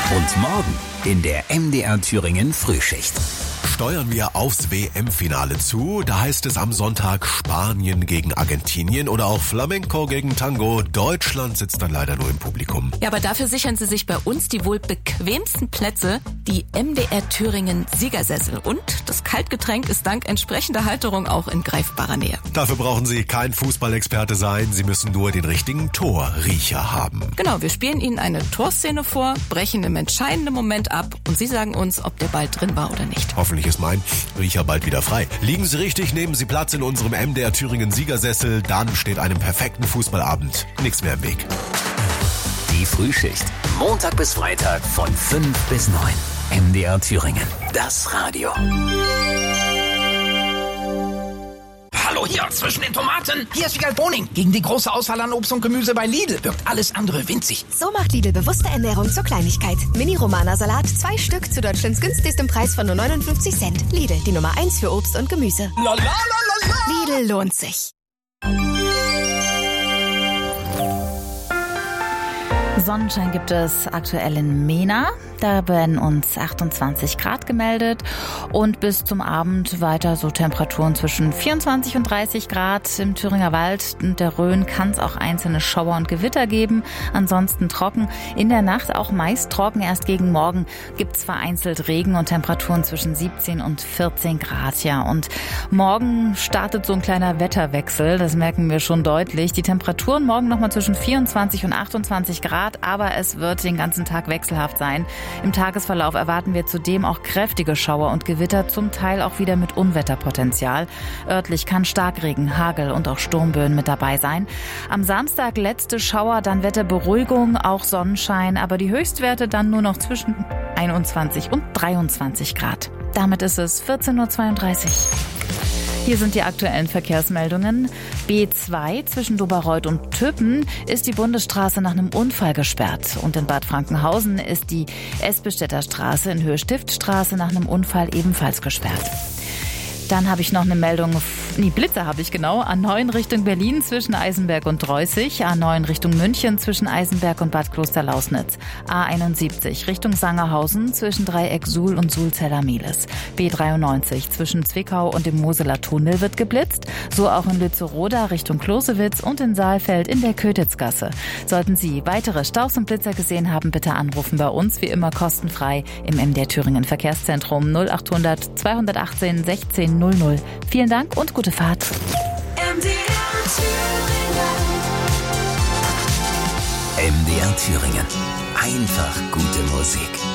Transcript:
Und morgen in der MDR Thüringen Frühschicht. Steuern wir aufs WM-Finale zu. Da heißt es am Sonntag Spanien gegen Argentinien oder auch Flamenco gegen Tango. Deutschland sitzt dann leider nur im Publikum. Ja, aber dafür sichern sie sich bei uns die wohl bequemsten Plätze, die MDR Thüringen Siegersessel. Und das Kaltgetränk ist dank entsprechender Halterung auch in greifbarer Nähe. Dafür brauchen Sie kein Fußballexperte sein. Sie müssen nur den richtigen Torriecher haben. Genau, wir spielen Ihnen eine Torszene vor, brechen im entscheidenden Moment ab und Sie sagen uns, ob der Ball drin war oder nicht. Hoffentlich ist mein Riecher bald wieder frei. Liegen Sie richtig, nehmen Sie Platz in unserem MDR Thüringen Siegersessel. Dann steht einem perfekten Fußballabend nichts mehr im Weg. Die Frühschicht. Montag bis Freitag von 5 bis 9. MDR Thüringen. Das Radio. Hallo hier, zwischen den Tomaten. Hier ist Wiegald Boning. Gegen die große Auswahl an Obst und Gemüse bei Lidl wirkt alles andere winzig. So macht Lidl bewusste Ernährung zur Kleinigkeit. Mini-Romana-Salat, 2 Stück zu Deutschlands günstigstem Preis von nur 59 Cent. Lidl, die Nummer 1 für Obst und Gemüse. La, la, la, la, la. Lidl lohnt sich. Sonnenschein gibt es aktuell in Mehna. Da werden uns 28 Grad gemeldet und bis zum Abend weiter so Temperaturen zwischen 24 und 30 Grad. Im Thüringer Wald und der Rhön kann es auch einzelne Schauer und Gewitter geben. Ansonsten trocken. In der Nacht auch meist trocken. Erst gegen Morgen gibt es vereinzelt Regen und Temperaturen zwischen 17 und 14 Grad. Ja, und morgen startet so ein kleiner Wetterwechsel. Das merken wir schon deutlich. Die Temperaturen morgen nochmal zwischen 24 und 28 Grad. Aber es wird den ganzen Tag wechselhaft sein. Im Tagesverlauf erwarten wir zudem auch kräftige Schauer und Gewitter, zum Teil auch wieder mit Unwetterpotenzial. Örtlich kann Starkregen, Hagel und auch Sturmböen mit dabei sein. Am Samstag letzte Schauer, dann Wetterberuhigung, auch Sonnenschein, aber die Höchstwerte dann nur noch zwischen 21 und 23 Grad. Damit ist es 14:32 Uhr. Hier sind die aktuellen Verkehrsmeldungen. B2 zwischen Doberreuth und Tüppen ist die Bundesstraße nach einem Unfall gesperrt. Und in Bad Frankenhausen ist die Esbestetter Straße in Höhe Stiftstraße nach einem Unfall ebenfalls gesperrt. Dann habe ich noch eine Meldung, Blitzer habe ich genau, A9 Richtung Berlin zwischen Eisenberg und Dreußig, A9 Richtung München zwischen Eisenberg und Bad Klosterlausnitz, A71 Richtung Sangerhausen zwischen Dreieck Suhl und Sulzeller-Mehlis, B93 zwischen Zwickau und dem Moseler Tunnel wird geblitzt, so auch in Lützeroda Richtung Klosewitz und in Saalfeld in der Kötitzgasse. Sollten Sie weitere Staus und Blitzer gesehen haben, bitte anrufen bei uns, wie immer kostenfrei im MDR Thüringen Verkehrszentrum 0800 218 16 00. Vielen Dank und gute Fahrt. MDR Thüringen. Einfach gute Musik.